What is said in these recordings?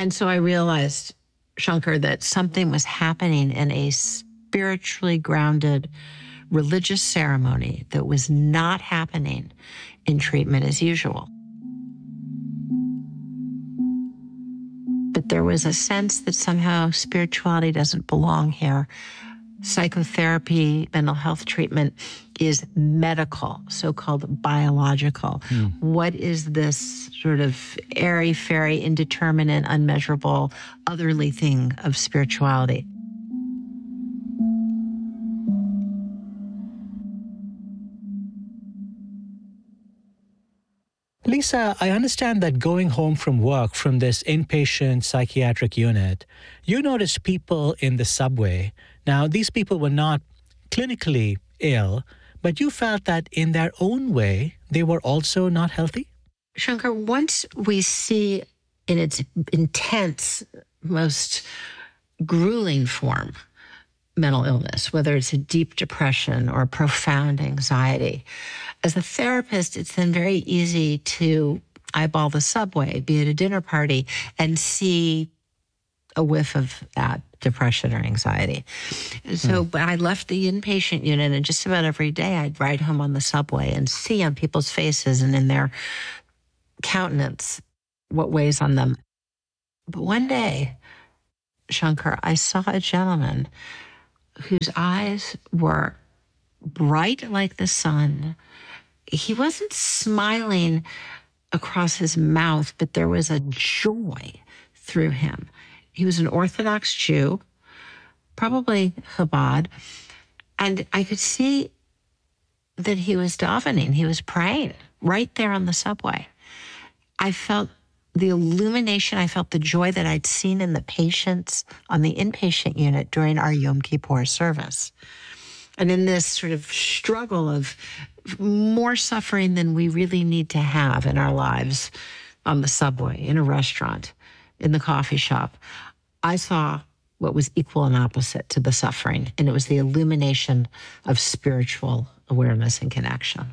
And so I realized, Shankar, that something was happening in a spiritually grounded religious ceremony that was not happening in treatment as usual. But there was a sense that somehow spirituality doesn't belong here. Psychotherapy, mental health treatment is medical, so-called biological. What is this sort of airy-fairy, indeterminate, unmeasurable, otherly thing of spirituality? Lisa, I understand that going home from work from this inpatient psychiatric unit, you noticed people in the subway. Now, these people were not clinically ill, but you felt that in their own way, they were also not healthy? Shankar, once we see in its intense, most grueling form, mental illness, whether it's a deep depression or profound anxiety, as a therapist, it's then very easy to eyeball the subway, be at a dinner party, and see a whiff of that depression or anxiety. So but I left the inpatient unit, and just about every day I'd ride home on the subway and see on people's faces and in their countenance what weighs on them. But one day, Shankar, I saw a gentleman whose eyes were bright like the sun. He wasn't smiling across his mouth, but there was a joy through him. He was an Orthodox Jew, probably Chabad, and I could see that he was davening. He was praying right there on the subway. I felt the illumination. I felt the joy that I'd seen in the patients on the inpatient unit during our Yom Kippur service. And in this sort of struggle of more suffering than we really need to have in our lives, on the subway, in a restaurant, in the coffee shop, I saw what was equal and opposite to the suffering, and it was the illumination of spiritual awareness and connection.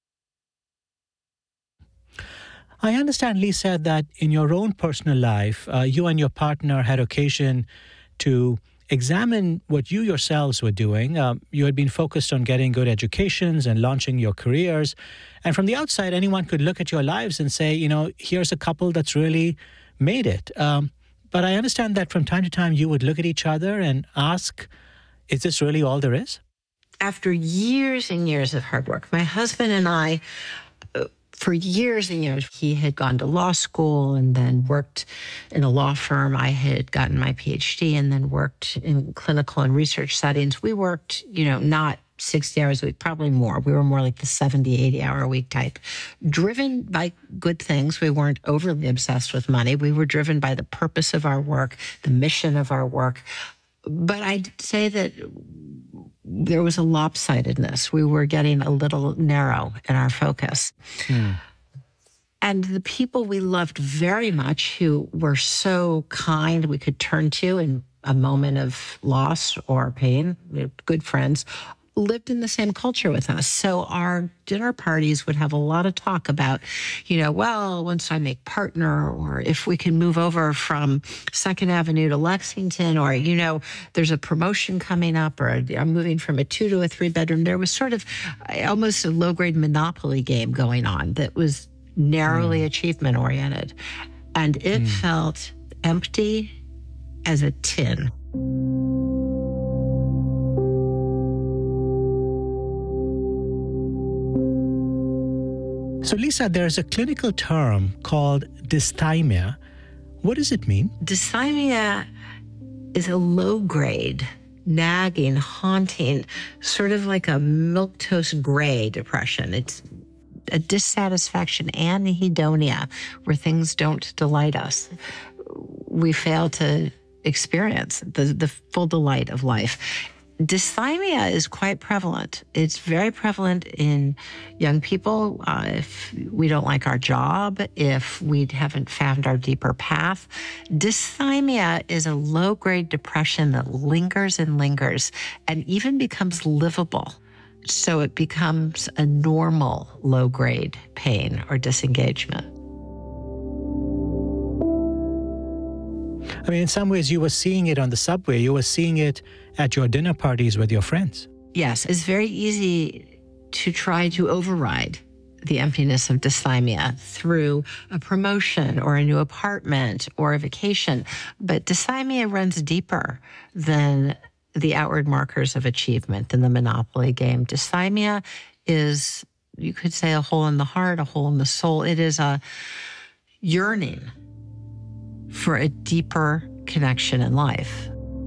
I understand, Lisa, that in your own personal life, you and your partner had occasion to examine what you yourselves were doing. You had been focused on getting good educations and launching your careers. And from the outside, anyone could look at your lives and say, you know, here's a couple that's really made it. But I understand that from time to time, you would look at each other and ask, is this really all there is? After years and years of hard work, my husband and I, for years and years, he had gone to law school and then worked in a law firm. I had gotten my PhD and then worked in clinical and research settings. We worked, not 60 hours a week, probably more. We were more like the 70, 80-hour a week type. Driven by good things. We weren't overly obsessed with money. We were driven by the purpose of our work, the mission of our work. But I'd say that there was a lopsidedness. We were getting a little narrow in our focus. And the people we loved very much, who were so kind we could turn to in a moment of loss or pain, good friends, lived in the same culture with us. So our dinner parties would have a lot of talk about, once I make partner, or if we can move over from 2nd Avenue to Lexington, or, there's a promotion coming up, or I'm moving from a 2 to a 3 bedroom. There was sort of almost a low-grade Monopoly game going on that was narrowly achievement oriented. And it felt empty as a tin. So, Lisa, there's a clinical term called dysthymia. What does it mean? Dysthymia is a low-grade, nagging, haunting, sort of like a milquetoast gray depression. It's a dissatisfaction, anhedonia, where things don't delight us. We fail to experience the full delight of life. Dysthymia is quite prevalent. It's very prevalent in young people. If we don't like our job, if we haven't found our deeper path. Dysthymia is a low-grade depression that lingers and lingers and even becomes livable. So it becomes a normal low-grade pain or disengagement. I mean, in some ways, you were seeing it on the subway. You were seeing it at your dinner parties with your friends. Yes, it's very easy to try to override the emptiness of dysthymia through a promotion or a new apartment or a vacation. But dysthymia runs deeper than the outward markers of achievement, than the Monopoly game. Dysthymia is, you could say, a hole in the heart, a hole in the soul. It is a yearning for a deeper connection in life.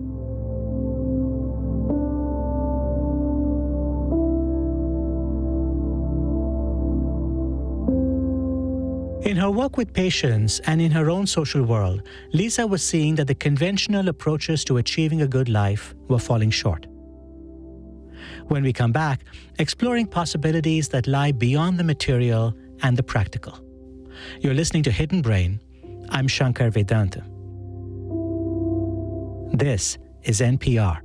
In her work with patients and in her own social world, Lisa was seeing that the conventional approaches to achieving a good life were falling short. When we come back, exploring possibilities that lie beyond the material and the practical. You're listening to Hidden Brain. I'm Shankar Vedanta. This is NPR.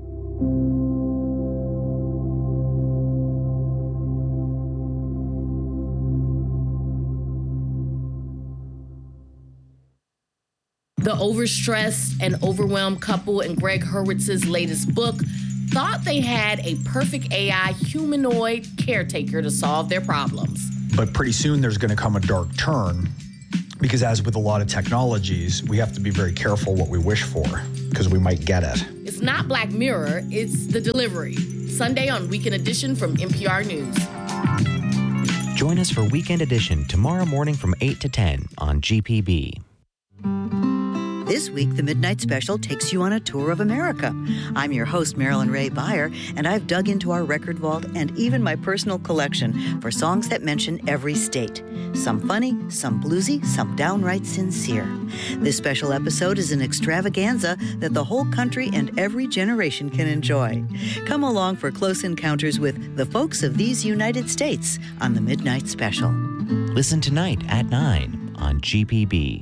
The overstressed and overwhelmed couple in Greg Hurwitz's latest book thought they had a perfect AI humanoid caretaker to solve their problems. But pretty soon there's going to come a dark turn, because as with a lot of technologies, we have to be very careful what we wish for, because we might get it. It's not Black Mirror, it's The Delivery. Sunday on Weekend Edition from NPR News. Join us for Weekend Edition tomorrow morning from 8 to 10 on GPB. This week, the Midnight Special takes you on a tour of America. I'm your host, Marilyn Ray Beyer, and I've dug into our record vault and even my personal collection for songs that mention every state. Some funny, some bluesy, some downright sincere. This special episode is an extravaganza that the whole country and every generation can enjoy. Come along for close encounters with the folks of these United States on the Midnight Special. Listen tonight at 9 on GPB.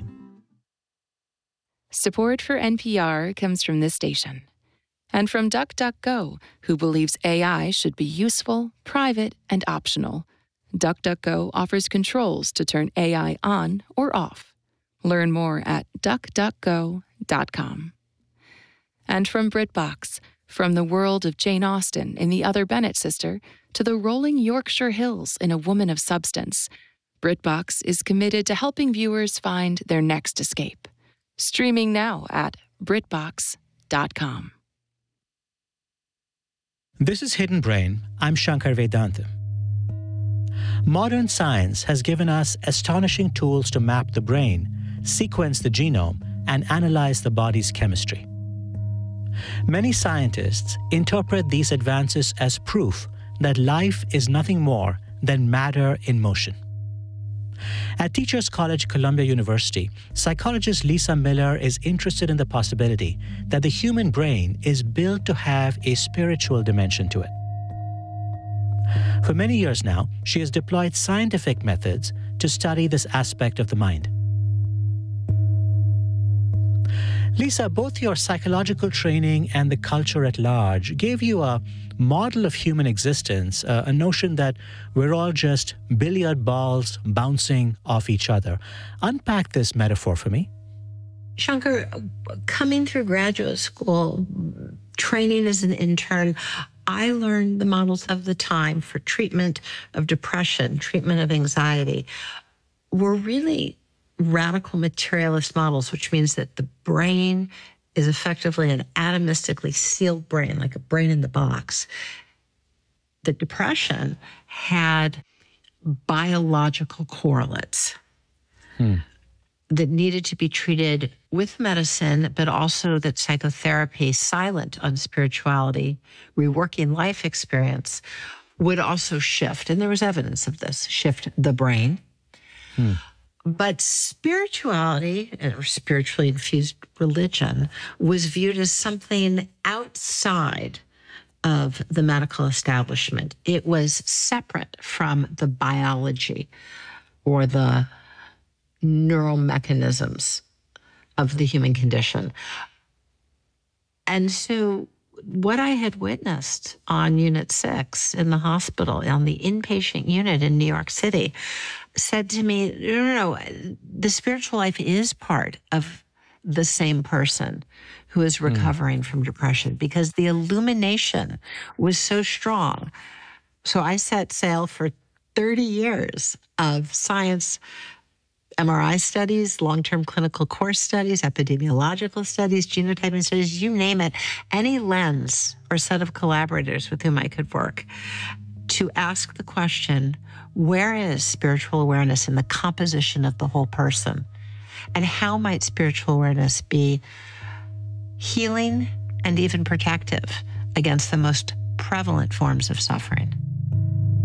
Support for NPR comes from this station and from DuckDuckGo, who believes AI should be useful, private, and optional. DuckDuckGo offers controls to turn AI on or off. Learn more at duckduckgo.com. And from BritBox, from the world of Jane Austen in The Other Bennet Sister to the rolling Yorkshire Hills in A Woman of Substance, BritBox is committed to helping viewers find their next escape. Streaming now at BritBox.com. This is Hidden Brain. I'm Shankar Vedanta. Modern science has given us astonishing tools to map the brain, sequence the genome, and analyze the body's chemistry. Many scientists interpret these advances as proof that life is nothing more than matter in motion. At Teachers College, Columbia University, psychologist Lisa Miller is interested in the possibility that the human brain is built to have a spiritual dimension to it. For many years now, she has deployed scientific methods to study this aspect of the mind. Lisa, both your psychological training and the culture at large gave you a model of human existence, a notion that we're all just billiard balls bouncing off each other. Unpack this metaphor for me. Shankar, coming through graduate school, training as an intern, I learned the models of the time for treatment of depression, treatment of anxiety, were really radical materialist models, which means that the brain is effectively an atomistically sealed brain, like a brain in the box. The depression had biological correlates that needed to be treated with medicine, but also that psychotherapy, silent on spirituality, reworking life experience, would also shift. And there was evidence of this, shift the brain. But spirituality, or spiritually infused religion, was viewed as something outside of the medical establishment. It was separate from the biology or the neural mechanisms of the human condition. And so what I had witnessed on Unit 6 in the hospital, on the inpatient unit in New York City, said to me, no, the spiritual life is part of the same person who is recovering from depression because the illumination was so strong. So I set sail for 30 years of science, MRI studies, long-term clinical course studies, epidemiological studies, genotyping studies, you name it, any lens or set of collaborators with whom I could work to ask the question, where is spiritual awareness in the composition of the whole person? And how might spiritual awareness be healing and even protective against the most prevalent forms of suffering?